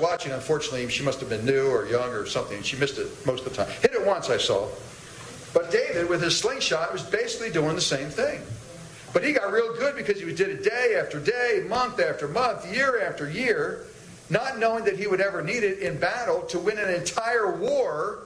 watching, unfortunately, she must have been new or young or something, and she missed it most of the time. Hit it once, I saw. But David, with his slingshot, was basically doing the same thing. But he got real good because he did it day after day, month after month, year after year, not knowing that he would ever need it in battle to win an entire war,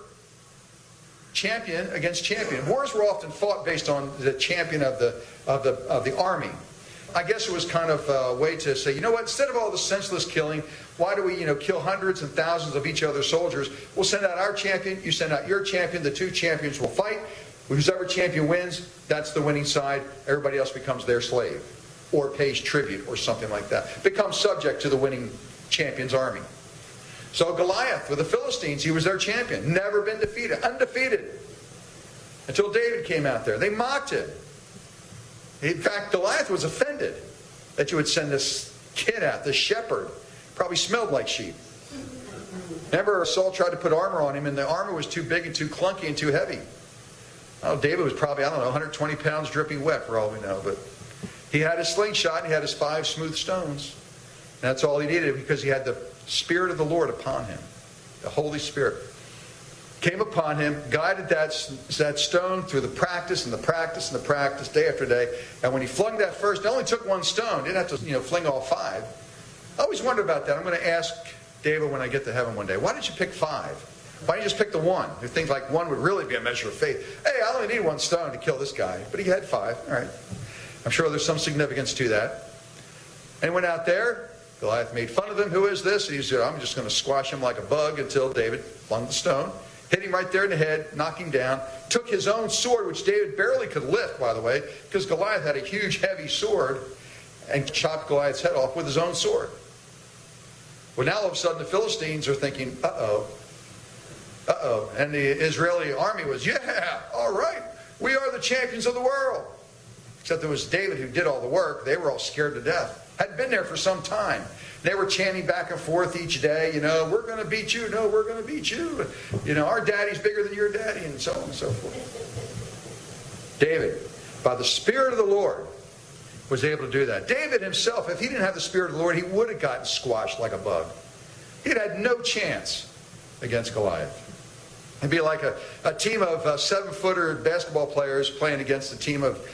champion against champion. Wars were often fought based on the champion of the army. I guess it was kind of a way to say, you know what, instead of all the senseless killing, why do we, kill hundreds and thousands of each other's soldiers? We'll send out our champion, you send out your champion, the two champions will fight. Whichever champion wins, that's the winning side. Everybody else becomes their slave or pays tribute or something like that. Becomes subject to the winning champion's army. So Goliath, with the Philistines, he was their champion. Never been defeated. Undefeated. Until David came out there. They mocked him. In fact, Goliath was offended that you would send this kid out, this shepherd. Probably smelled like sheep. Remember, Saul tried to put armor on him, and the armor was too big and too clunky and too heavy. Oh, David was probably, 120 pounds dripping wet for all we know. But he had his slingshot, and he had his 5 smooth stones. And that's all he needed because he had the Spirit of the Lord upon him. The Holy Spirit came upon him, guided that stone through the practice and the practice and the practice, day after day. And when he flung that first, it only took one stone. Didn't have to, fling all 5. I always wonder about that. I'm going to ask David when I get to heaven one day, why did you pick 5? Why don't you just pick the one? You think like one would really be a measure of faith. Hey, I only need 1 stone to kill this guy. But he had 5. All right. I'm sure there's some significance to that. And he went out there. Goliath made fun of him. Who is this? And he said, I'm just going to squash him like a bug until David flung the stone. Hit him right there in the head, knocked him down. Took his own sword, which David barely could lift, by the way, because Goliath had a huge, heavy sword, and chopped Goliath's head off with his own sword. Well, now all of a sudden the Philistines are thinking, uh-oh. And the Israeli army was, yeah, all right. We are the champions of the world. Except it was David who did all the work. They were all scared to death. Had been there for some time. They were chanting back and forth each day, we're going to beat you. No, we're going to beat you. Our daddy's bigger than your daddy, and so on and so forth. David, by the Spirit of the Lord, was able to do that. David himself, if he didn't have the Spirit of the Lord, he would have gotten squashed like a bug. He'd had no chance against Goliath. It'd be like a team of 7-footer basketball players playing against a team of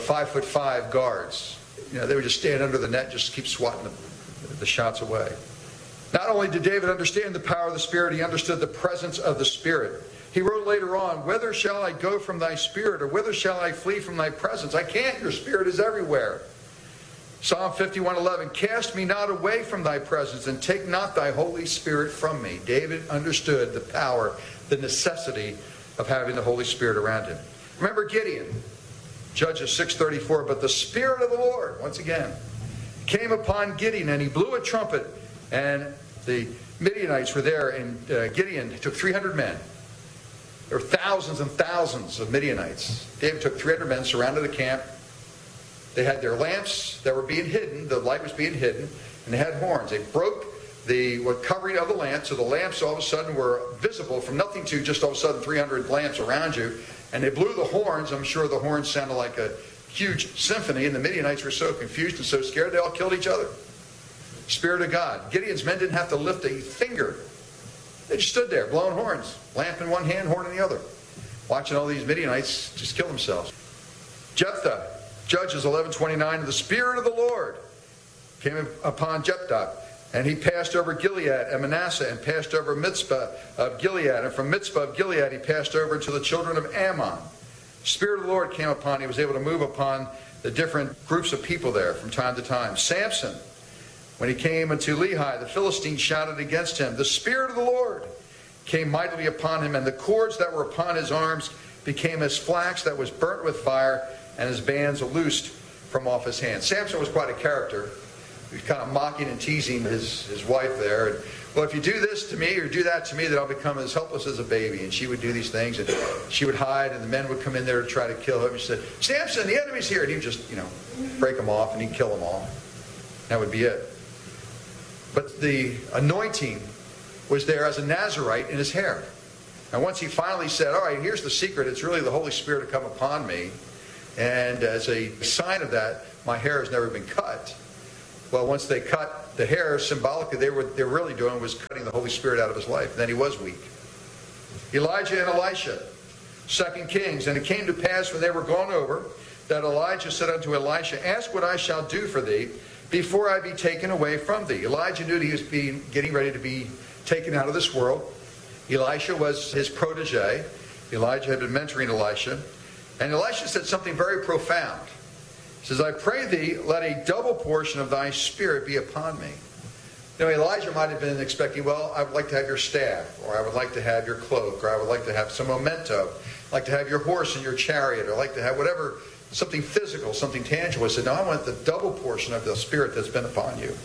5'5" guards. They would just stand under the net and just keep swatting the shots away. Not only did David understand the power of the Spirit, he understood the presence of the Spirit. He wrote later on, whither shall I go from thy Spirit, or whither shall I flee from thy presence? I can't, your Spirit is everywhere. Psalm 51:11, cast me not away from thy presence, and take not thy Holy Spirit from me. David understood the power, the necessity of having the Holy Spirit around him. Remember Gideon, Judges 6:34, but the Spirit of the Lord, once again, came upon Gideon, and he blew a trumpet, and the Midianites were there, and Gideon took 300 men. There were thousands and thousands of Midianites. David took 300 men, surrounded the camp. They had their lamps that were being hidden. The light was being hidden, and they had horns. They broke the covering of the lamps, so the lamps all of a sudden were visible from nothing to just all of a sudden 300 lamps around you. And they blew the horns. I'm sure the horns sounded like a huge symphony, and the Midianites were so confused and so scared they all killed each other. Spirit of God. Gideon's men didn't have to lift a finger. They just stood there blowing horns, lamp in one hand, horn in the other, watching all these Midianites just kill themselves. Jephthah, Judges 11:29, the Spirit of the Lord came upon Jephthah, and he passed over Gilead and Manasseh, and passed over Mizpah of Gilead, and from Mizpah of Gilead he passed over to the children of Ammon. Spirit of the Lord came upon him. He was able to move upon the different groups of people there from time to time. Samson, when he came into Lehi, the Philistines shouted against him. The Spirit of the Lord came mightily upon him, and the cords that were upon his arms became as flax that was burnt with fire, and his bands loosed from off his hands. Samson was quite a character. He was kind of mocking and teasing his wife there. And, well, if you do this to me or do that to me, then I'll become as helpless as a baby. And she would do these things, and she would hide, and the men would come in there to try to kill him. She said, Samson, the enemy's here. And he'd just, break them off, and he'd kill them all. That would be it. But the anointing was there as a Nazarite in his hair. And once he finally said, all right, here's the secret. It's really the Holy Spirit to come upon me. And as a sign of that, my hair has never been cut. Well, once they cut The hair, symbolically, they were really doing was cutting the Holy Spirit out of his life. And then he was weak. Elijah and Elisha, 2 Kings. And it came to pass when they were gone over, that Elijah said unto Elisha, ask what I shall do for thee, before I be taken away from thee. Elijah knew that he was getting ready to be taken out of this world. Elisha was his protege. Elijah had been mentoring Elisha. And Elisha said something very profound. He says, I pray thee, let a double portion of thy spirit be upon me. You know, Elijah might have been expecting, well, I would like to have your staff, or I would like to have your cloak, or I would like to have some memento. I'd like to have your horse and your chariot, or I'd like to have whatever, something physical, something tangible. He said, no, I want the double portion of the spirit that's been upon you.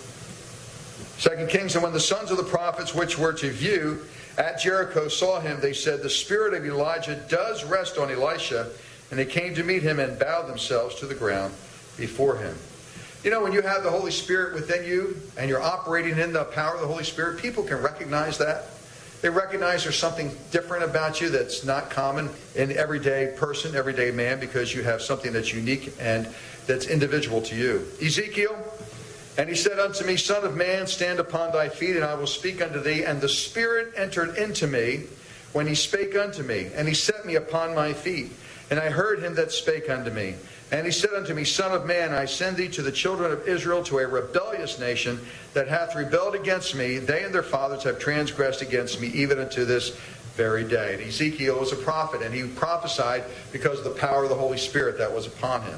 2 Kings, and when the sons of the prophets which were to view at Jericho saw him, they said, the spirit of Elijah does rest on Elisha. And they came to meet him and bowed themselves to the ground before him. You know, when you have the Holy Spirit within you and you're operating in the power of the Holy Spirit, people can recognize that. They recognize there's something different about you that's not common in everyday person, everyday man, because you have something that's unique and that's individual to you. Ezekiel, and he said unto me, Son of man, stand upon thy feet, and I will speak unto thee. And the Spirit entered into me when he spake unto me, and he set me upon my feet. And I heard him that spake unto me. And he said unto me, Son of man, I send thee to the children of Israel, to a rebellious nation that hath rebelled against me. They and their fathers have transgressed against me, even unto this very day. And Ezekiel was a prophet, and he prophesied because of the power of the Holy Spirit that was upon him.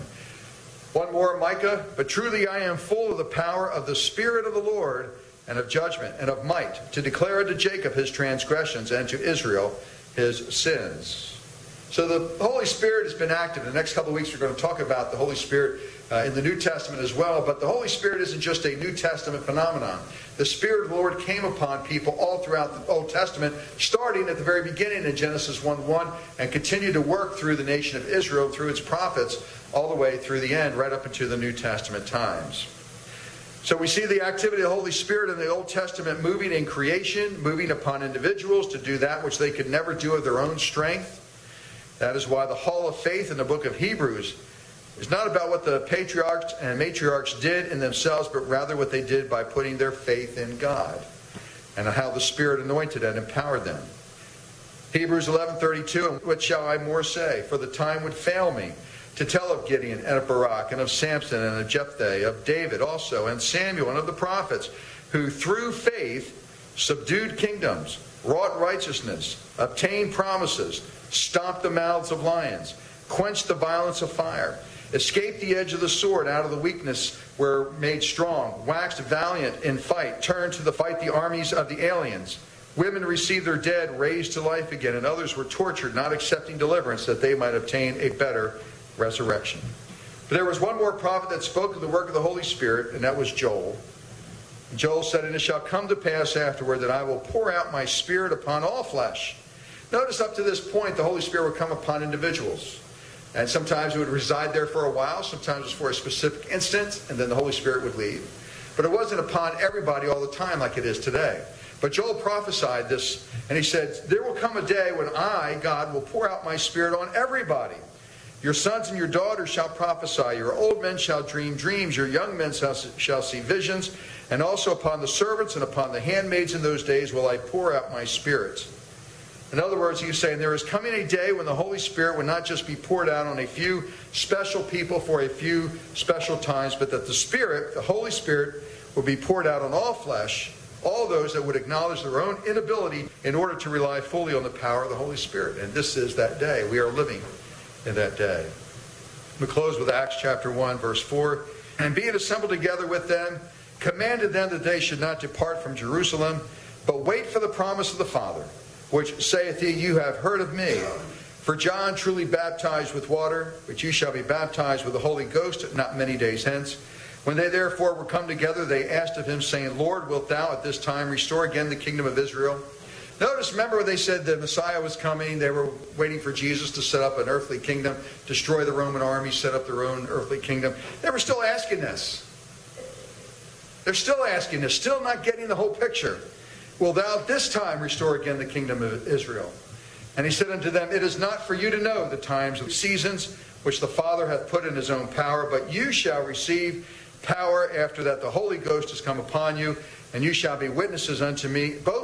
One more, Micah. But truly I am full of the power of the Spirit of the Lord, and of judgment, and of might, to declare unto Jacob his transgressions, and to Israel his sins. So the Holy Spirit has been active. In the next couple of weeks, we're going to talk about the Holy Spirit in the New Testament as well. But the Holy Spirit isn't just a New Testament phenomenon. The Spirit of the Lord came upon people all throughout the Old Testament, starting at the very beginning in Genesis 1:1, and continued to work through the nation of Israel, through its prophets, all the way through the end, right up into the New Testament times. So we see the activity of the Holy Spirit in the Old Testament moving in creation, moving upon individuals to do that which they could never do of their own strength. That is why the Hall of Faith in the book of Hebrews is not about what the patriarchs and matriarchs did in themselves, but rather what they did by putting their faith in God and how the Spirit anointed and empowered them. Hebrews 11:32, and what shall I more say? For the time would fail me to tell of Gideon and of Barak and of Samson and of Jephthah, of David also, and Samuel and of the prophets, who through faith subdued kingdoms, wrought righteousness, obtained promises, stopped the mouths of lions, quenched the violence of fire, escaped the edge of the sword, out of the weakness were made strong, waxed valiant in fight, turned to the fight the armies of the aliens. Women received their dead raised to life again, and others were tortured, not accepting deliverance, that they might obtain a better resurrection. But there was one more prophet that spoke of the work of the Holy Spirit, and that was Joel. Joel said, and it shall come to pass afterward that I will pour out my Spirit upon all flesh. Notice up to this point, the Holy Spirit would come upon individuals. And sometimes it would reside there for a while. Sometimes it was for a specific instant, and then the Holy Spirit would leave. But it wasn't upon everybody all the time like it is today. But Joel prophesied this, and he said, there will come a day when I, God, will pour out my Spirit on everybody. Your sons and your daughters shall prophesy. Your old men shall dream dreams. Your young men shall see visions. And also upon the servants and upon the handmaids in those days will I pour out my Spirit. In other words, he's saying there is coming a day when the Holy Spirit would not just be poured out on a few special people for a few special times, but that the Spirit, the Holy Spirit, will be poured out on all flesh, all those that would acknowledge their own inability in order to rely fully on the power of the Holy Spirit. And this is that day. We are living in that day. We close with Acts chapter 1, verse 4. And being assembled together with them, commanded them that they should not depart from Jerusalem, but wait for the promise of the Father, which saith he, you have heard of me. For John truly baptized with water, but you shall be baptized with the Holy Ghost not many days hence. When they therefore were come together, they asked of him, saying, Lord, wilt thou at this time restore again the kingdom of Israel? Notice, remember they said the Messiah was coming. They were waiting for Jesus to set up an earthly kingdom, destroy the Roman army, set up their own earthly kingdom. They were still asking this. They're still asking this, still not getting the whole picture. Will thou this time restore again the kingdom of Israel? And he said unto them, it is not for you to know the times of seasons which the Father hath put in his own power, but you shall receive power after that the Holy Ghost has come upon you, and you shall be witnesses unto me both